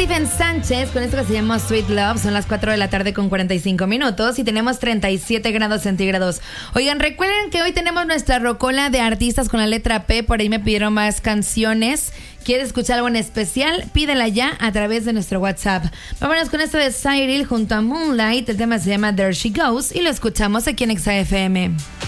Stephen Sánchez con esto que se llama Sweet Love. Son las 4 de la tarde con 45 minutos y tenemos 37 grados centígrados. Oigan, recuerden que hoy tenemos nuestra rocola de artistas con la letra P. Por ahí me pidieron más canciones. ¿Quieres escuchar algo en especial? Pídela ya a través de nuestro WhatsApp. Vámonos con esto de Cyril junto a Moonlight. El tema se llama There She Goes y lo escuchamos aquí en XFM.